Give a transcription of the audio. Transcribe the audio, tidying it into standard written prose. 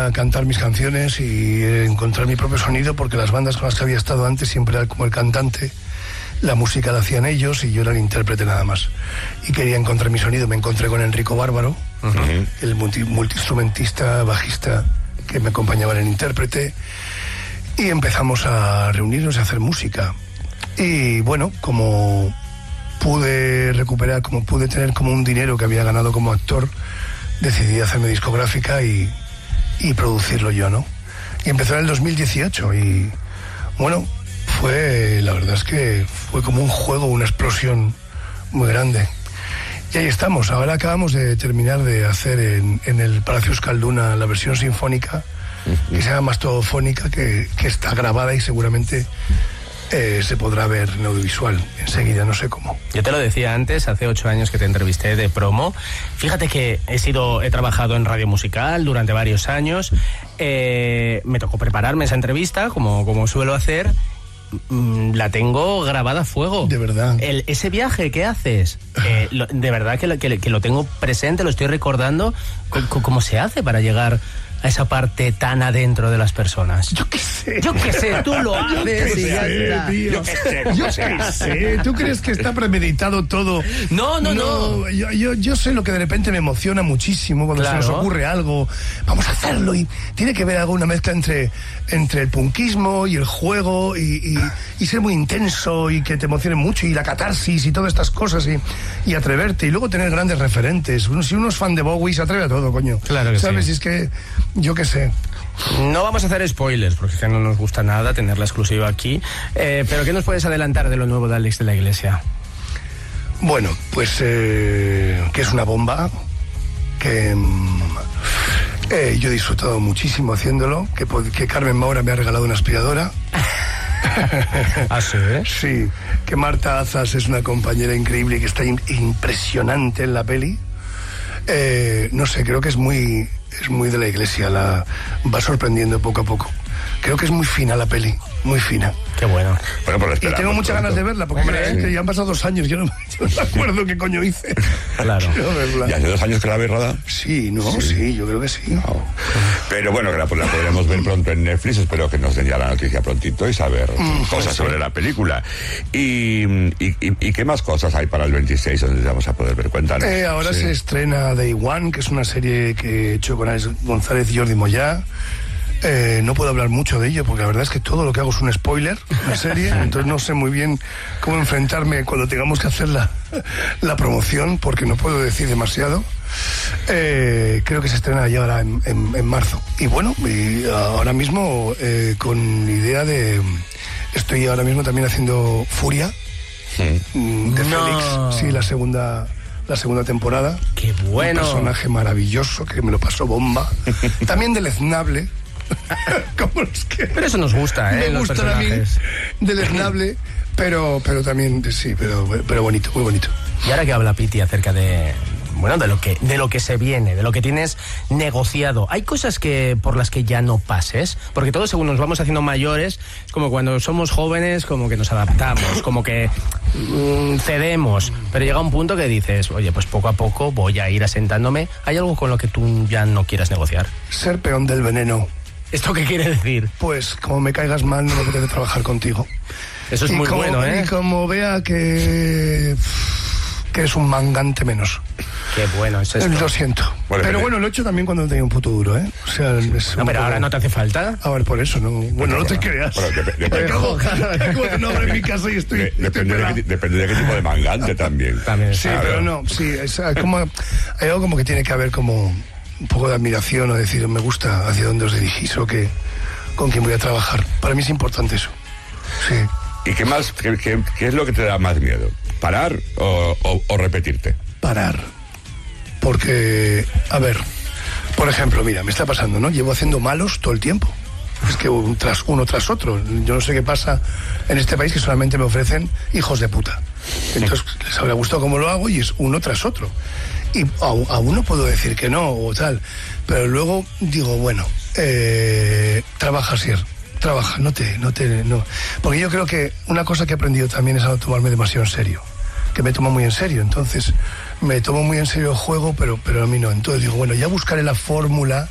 a cantar mis canciones y encontrar mi propio sonido, porque las bandas con las que había estado antes siempre era como el cantante, la música la hacían ellos y yo era el intérprete nada más. Y quería encontrar mi sonido. Me encontré con Enrico Bárbaro, el multiinstrumentista, bajista que me acompañaba en el intérprete, y empezamos a reunirnos y a hacer música. Y bueno, como pude recuperar, como pude tener como un dinero que había ganado como actor, decidí hacerme discográfica y producirlo yo, ¿no? Y empezó en el 2018 y bueno, la verdad es que fue como un juego, una explosión muy grande. Y ahí estamos. Ahora acabamos de terminar de hacer en el Palacio Euskalduna la versión sinfónica, que se llama Mastodofónica, que está grabada y seguramente se podrá ver en audiovisual enseguida, no sé cómo. Yo te lo decía antes, hace 8 años que te entrevisté de promo. Fíjate que he trabajado en radio musical durante varios años. Me tocó prepararme esa entrevista, como suelo hacer. La tengo grabada a fuego. De verdad. Ese viaje que haces, de verdad que lo tengo presente, lo estoy recordando. ¿Cómo se hace para llegar a esa parte tan adentro de las personas? Yo qué sé, tú lo haces y ya está. Yo qué sé. ¿Tú crees que está premeditado todo? No. Yo sé lo que de repente me emociona muchísimo cuando se nos ocurre algo. Vamos a hacerlo, y tiene que ver alguna mezcla entre el punkismo y el juego y ser muy intenso y que te emocione mucho, y la catarsis y todas estas cosas, y atreverte, y luego tener grandes referentes. Si uno es fan de Bowie, se atreve a todo, coño. Claro que ¿sabes? sí. Y es que yo qué sé. No vamos a hacer spoilers, porque es que no nos gusta nada tener la exclusiva aquí. Pero ¿qué nos puedes adelantar de lo nuevo de Álex de la Iglesia? Bueno, pues que es una bomba, que yo he disfrutado muchísimo haciéndolo, que Carmen Maura me ha regalado una aspiradora. ¿Ah, sí? Sí, que Marta Azas es una compañera increíble y que está impresionante en la peli. No sé, creo que es muy de la Iglesia, va sorprendiendo poco a poco. Creo que es muy fina la peli, muy fina. Qué bueno. Y tengo muchas ganas de verla, porque que ya han pasado 2 años, yo no me acuerdo qué coño hice. Claro. ¿Y hace 2 años que la habéis rodado? Sí, yo creo que sí. No. Pero bueno, que la podremos ver pronto en Netflix. Espero que nos den ya la noticia prontito y saber cosas sobre la película. ¿Y qué más cosas hay para el 26 donde vamos a poder ver? Cuéntanos. Ahora se estrena Day One, que es una serie que he hecho con Alex González y Jordi Moyá. No puedo hablar mucho de ello porque la verdad es que todo lo que hago es un spoiler, una serie, entonces no sé muy bien cómo enfrentarme cuando tengamos que hacer la promoción, porque no puedo decir demasiado. Creo que se estrena ya ahora en marzo. Y bueno, ahora mismo con idea de... Estoy ahora mismo también haciendo Furia de Félix, sí, la segunda temporada. ¡Qué bueno! Un personaje maravilloso que me lo pasó bomba. También deleznable. Como los que... Pero eso nos gusta, ¿eh? Me gustan a mí, deleznable, pero también, sí, pero bonito, muy bonito. Y ahora que habla Piti acerca de lo que se viene, de lo que tienes negociado, ¿hay cosas por las que ya no pases? Porque todos, según nos vamos haciendo mayores, es como cuando somos jóvenes, como que nos adaptamos, como que cedemos, pero llega un punto que dices, oye, pues poco a poco voy a ir asentándome. ¿Hay algo con lo que tú ya no quieras negociar? Ser peón del veneno. ¿Esto qué quiere decir? Pues como me caigas mal, no me apetece trabajar contigo. Eso es muy bueno, ¿eh? Y como vea que es un mangante menos. Qué bueno es esto. Lo siento. Pero bueno, lo he hecho también cuando tenía un puto duro, ¿eh? O sea, pero ahora no te hace falta. A ver, por eso, no. Bueno, no te creas. Acabo de no abrir mi casa y estoy... Depende de qué tipo de mangante también. Sí, pero no, sí. Hay algo como que tiene que haber como un poco de admiración, o decir, me gusta hacia dónde os dirigís o con quién voy a trabajar. Para mí es importante eso. Sí. ¿Y qué más? ¿Qué es lo que te da más miedo? ¿Parar o repetirte? Parar. Porque, a ver, por ejemplo, mira, me está pasando, ¿no? Llevo haciendo malos todo el tiempo. Es que uno tras otro. Yo no sé qué pasa en este país, que solamente me ofrecen hijos de puta. Entonces, les habrá gustado cómo lo hago y es uno tras otro. Y a uno puedo decir que no o tal, pero luego digo, bueno, trabaja, Sier. Trabaja, no. Porque yo creo que una cosa que he aprendido también es a no tomarme demasiado en serio. Que me tomo muy en serio, entonces me tomo muy en serio el juego, pero a mí no. Entonces digo, bueno, ya buscaré la fórmula